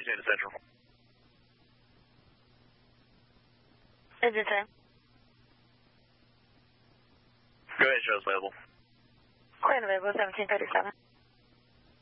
Eugene Central. Engine time. Go ahead, show's available. Quite available, 1737.